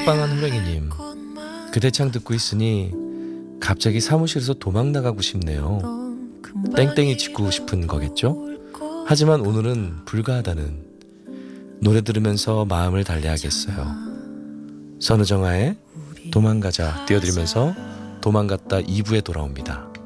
빵빵한 호랭이님, 그대창 듣고 있으니 갑자기 사무실에서 도망 나가고 싶네요. 땡땡이 치고 싶은 거겠죠? 하지만 오늘은 불가하다는 노래 들으면서 마음을 달래야겠어요. 선우정아의 도망가자 띄워드리면서 도망갔다 2부에 돌아옵니다.